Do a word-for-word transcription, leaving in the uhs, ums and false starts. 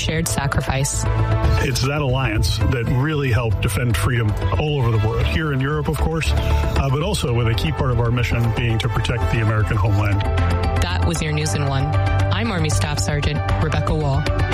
shared sacrifice. It's that alliance that really helped defend freedom all over the world, here in Europe, of course, uh, but also with a key part of our mission being to protect the American homeland. That was your News in One. I'm Army Staff Sergeant Rebecca Wall.